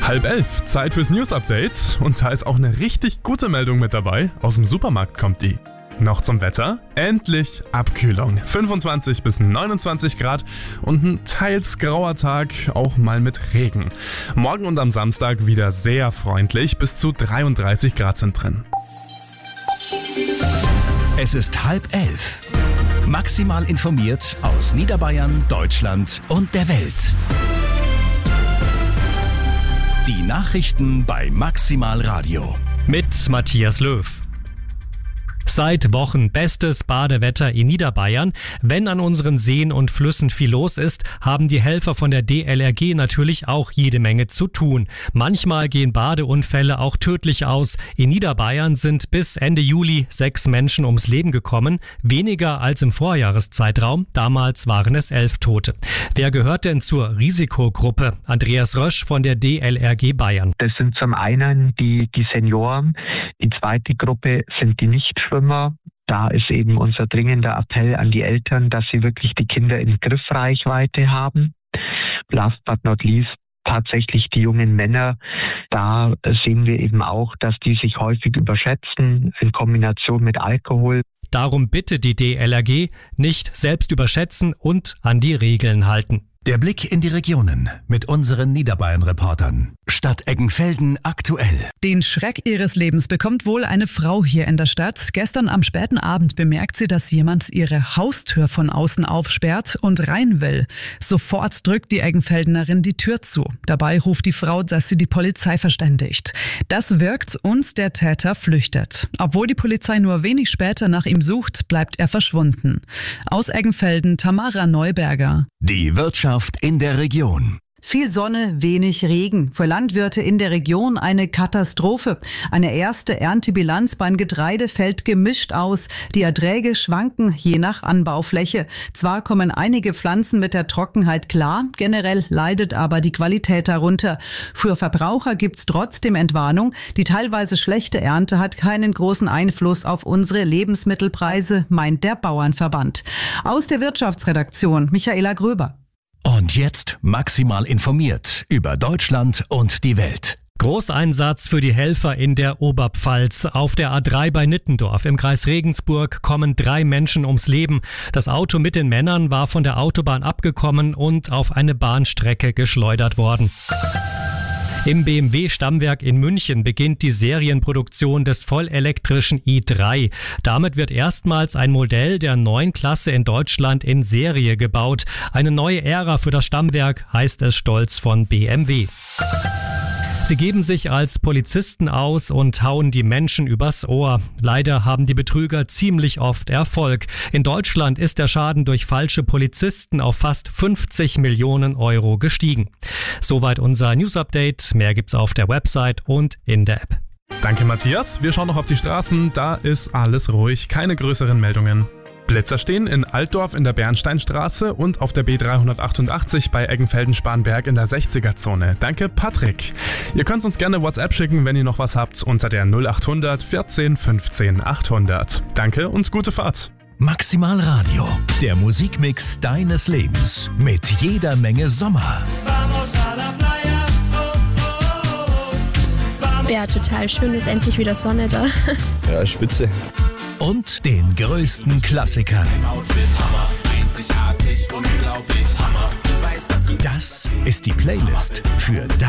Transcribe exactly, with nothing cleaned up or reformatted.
Halb elf, Zeit fürs News-Update. Und da ist auch eine richtig gute Meldung mit dabei. Aus dem Supermarkt kommt die. Noch zum Wetter. Endlich Abkühlung. fünfundzwanzig bis neunundzwanzig Grad und ein teils grauer Tag, auch mal mit Regen. Morgen und am Samstag wieder sehr freundlich. Bis zu dreiunddreißig Grad sind drin. Es ist halb elf. Maximal informiert aus Niederbayern, Deutschland und der Welt. Die Nachrichten bei Maximal Radio. Mit Matthias Löw. Seit Wochen bestes Badewetter in Niederbayern. Wenn an unseren Seen und Flüssen viel los ist, haben die Helfer von der D L R G natürlich auch jede Menge zu tun. Manchmal gehen Badeunfälle auch tödlich aus. In Niederbayern sind bis Ende Juli sechs Menschen ums Leben gekommen. Weniger als im Vorjahreszeitraum. Damals waren es elf Tote. Wer gehört denn zur Risikogruppe? Andreas Rösch von der D L R G Bayern. Das sind zum einen die, die Senioren. Die zweite Gruppe sind die Nichtschwimmer. Da ist eben unser dringender Appell an die Eltern, dass sie wirklich die Kinder in Griffreichweite haben. Last but not least tatsächlich die jungen Männer. Da sehen wir eben auch, dass die sich häufig überschätzen in Kombination mit Alkohol. Darum bitte die D L R G, nicht selbst überschätzen und an die Regeln halten. Der Blick in die Regionen mit unseren Niederbayern-Reportern. Stadt Eggenfelden aktuell. Den Schreck ihres Lebens bekommt wohl eine Frau hier in der Stadt. Gestern am späten Abend bemerkt sie, dass jemand ihre Haustür von außen aufsperrt und rein will. Sofort drückt die Eggenfeldenerin die Tür zu. Dabei ruft die Frau, dass sie die Polizei verständigt. Das wirkt und der Täter flüchtet. Obwohl die Polizei nur wenig später nach ihm sucht, bleibt er verschwunden. Aus Eggenfelden Tamara Neuberger. Die Wirtschaft in der Region. Viel Sonne, wenig Regen. Für Landwirte in der Region eine Katastrophe. Eine erste Erntebilanz beim Getreide fällt gemischt aus. Die Erträge schwanken je nach Anbaufläche. Zwar kommen einige Pflanzen mit der Trockenheit klar, generell leidet aber die Qualität darunter. Für Verbraucher gibt's trotzdem Entwarnung. Die teilweise schlechte Ernte hat keinen großen Einfluss auf unsere Lebensmittelpreise, meint der Bauernverband. Aus der Wirtschaftsredaktion Michaela Gröber. Und jetzt maximal informiert über Deutschland und die Welt. Großeinsatz für die Helfer in der Oberpfalz. Auf der A drei bei Nittendorf im Kreis Regensburg kommen drei Menschen ums Leben. Das Auto mit den Männern war von der Autobahn abgekommen und auf eine Bahnstrecke geschleudert worden. Im B M W-Stammwerk in München beginnt die Serienproduktion des vollelektrischen i drei. Damit wird erstmals ein Modell der neuen Klasse in Deutschland in Serie gebaut. Eine neue Ära für das Stammwerk, heißt es stolz von B M W. Sie geben sich als Polizisten aus und hauen die Menschen übers Ohr. Leider haben die Betrüger ziemlich oft Erfolg. In Deutschland ist der Schaden durch falsche Polizisten auf fast fünfzig Millionen Euro gestiegen. Soweit unser News-Update. Mehr gibt's auf der Website und in der App. Danke Matthias. Wir schauen noch auf die Straßen. Da ist alles ruhig. Keine größeren Meldungen. Blitzer stehen in Altdorf in der Bernsteinstraße und auf der B dreihundertachtundachtzig bei Eggenfelden-Spanberg in der sechziger-Zone. Danke Patrick. Ihr könnt uns gerne WhatsApp schicken, wenn ihr noch was habt, unter der null achthundert vierzehn fünfzehn achthundert. Danke und gute Fahrt. Maximal Radio, der Musikmix deines Lebens mit jeder Menge Sommer. Ja, total schön, ist endlich wieder Sonne da. Ja, spitze. Und den größten Klassikern. Das ist die Playlist für